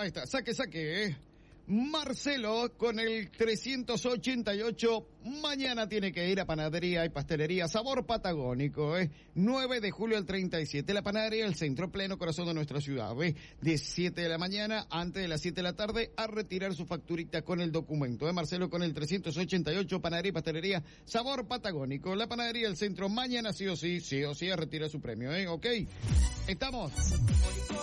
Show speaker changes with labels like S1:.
S1: Ahí está, saque. Marcelo con el 388, mañana tiene que ir a Panadería y Pastelería Sabor Patagónico, 9 de julio al 37, la panadería del centro, pleno corazón de nuestra ciudad, de 7 de la mañana, antes de las 7 de la tarde, a retirar su facturita con el documento, Marcelo con el 388, Panadería y Pastelería Sabor Patagónico, la panadería del centro, mañana sí o sí, a retirar su premio, ¿ok? Estamos.